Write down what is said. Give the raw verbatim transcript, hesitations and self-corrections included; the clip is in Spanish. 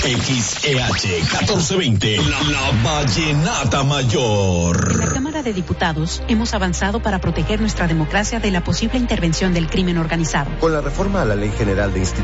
X E H catorce veinte, la, la Vallenata Mayor. En la Cámara de Diputados hemos avanzado para proteger nuestra democracia de la posible intervención del crimen organizado. Con la reforma a la Ley General de Instituciones